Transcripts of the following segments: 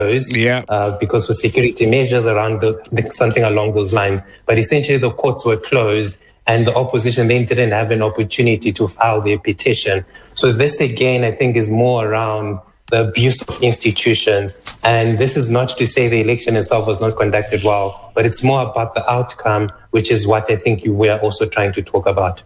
closed Yeah. because for security measures around something along those lines. But essentially the courts were closed and the opposition then didn't have an opportunity to file their petition. So this again, I think, is more around the abuse of institutions. And this is not to say the election itself was not conducted well, but it's more about the outcome, which is what I think we are also trying to talk about.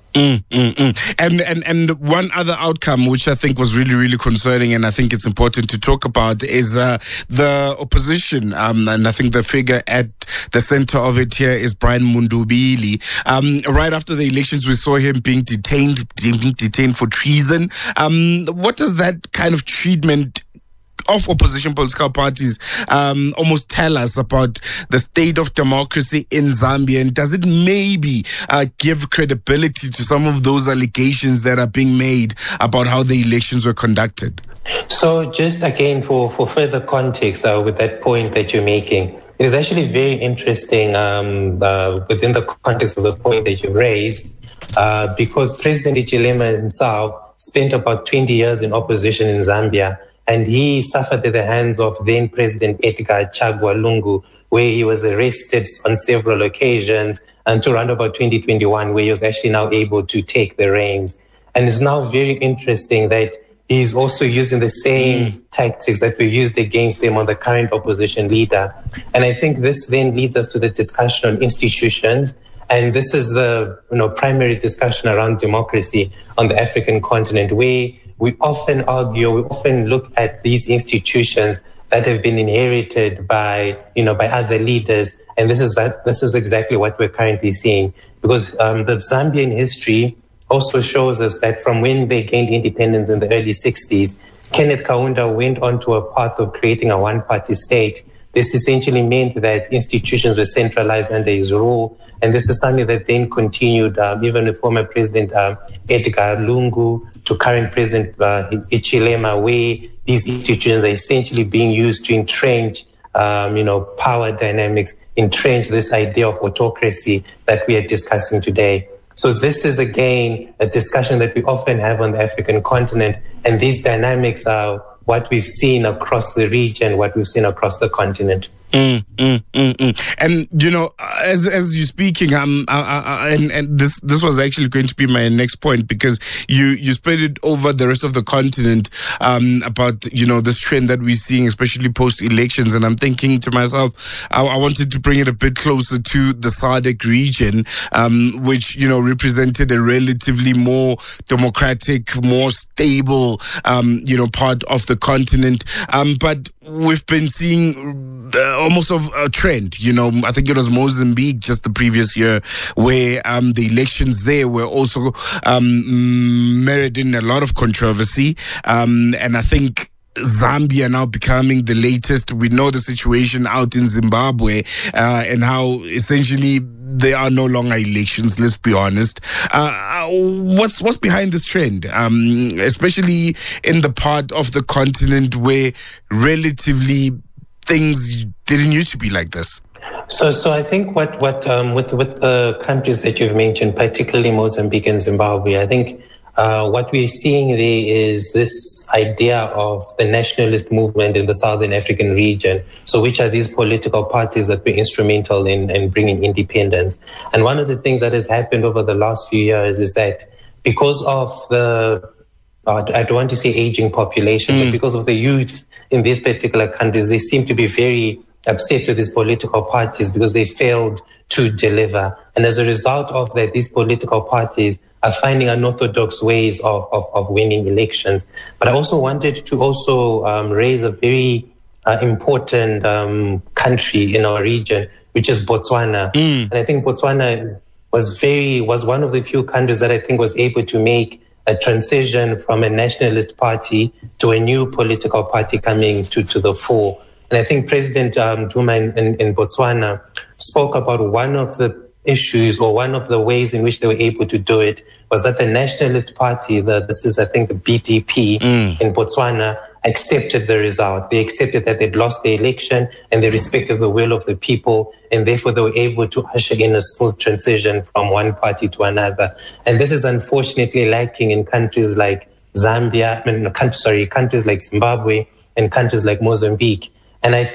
And one other outcome, which I think was really, really concerning, and I think it's important to talk about, is the opposition. And I think the figure at the center of it here is Brian Mundubile. Right after the elections, we saw him being detained for treason. What does that kind of treatment of opposition political parties almost tell us about the state of democracy in Zambia? And does it maybe give credibility to some of those allegations that are being made about how the elections were conducted? So just again, for further context with that point that you're making, it is actually very interesting within the context of the point that you raised, because President Hichilema himself spent about 20 years in opposition in Zambia. And he suffered at the hands of then President Edgar Chagwa Lungu, where he was arrested on several occasions until around about 2021, where he was actually now able to take the reins. And it's now very interesting that he's also using the same tactics that were used against him on the current opposition leader. And I think this then leads us to the discussion on institutions. And this is the primary discussion around democracy on the African continent, where we often argue, we often look at these institutions that have been inherited by other leaders. And this is exactly what we're currently seeing, because the Zambian history also shows us that from when they gained independence in the early 60s, Kenneth Kaunda went on to a path of creating a one-party state. This essentially meant that institutions were centralized under his rule. And this is something that then continued even with former President Edgar Lungu to current President Hichilema, where these institutions are essentially being used to entrench, power dynamics, entrench this idea of autocracy that we are discussing today. So this is, again, a discussion that we often have on the African continent. And these dynamics are what we've seen across the region, what we've seen across the continent. And as you're speaking, and this was actually going to be my next point, because you spread it over the rest of the continent about this trend that we're seeing, especially post elections. And I'm thinking to myself, I wanted to bring it a bit closer to the SADC region, which represented a relatively more democratic, more stable part of the continent. But we've been seeing almost of a trend. I think it was Mozambique just the previous year, where the elections there were also married in a lot of controversy. And I think Zambia now becoming the latest. We know the situation out in Zimbabwe and how essentially there are no longer elections, let's be honest. What's behind this trend, especially in the part of the continent where relatively things didn't used to be like this? So I think what with the countries that you've mentioned, particularly Mozambique and Zimbabwe, I think what we're seeing there is this idea of the nationalist movement in the Southern African region. So which are these political parties that were instrumental in bringing independence? And one of the things that has happened over the last few years is that because of the, I don't want to say aging population, but because of the youth in these particular countries, they seem to be very upset with these political parties because they failed to deliver. And as a result of that, these political parties are finding unorthodox ways of winning elections. But I also wanted to raise a very important country in our region, which is Botswana. And I think Botswana was one of the few countries that I think was able to make a transition from a nationalist party to a new political party coming to the fore. And I think President Duma in Botswana spoke about one of the issues or one of the ways in which they were able to do it was that the nationalist party, this is, I think, the BDP in Botswana, accepted the result. They accepted that they'd lost the election and they respected the will of the people, and therefore they were able to usher in a smooth transition from one party to another. And this is unfortunately lacking in countries like Zambia, countries like Zimbabwe and countries like Mozambique. And I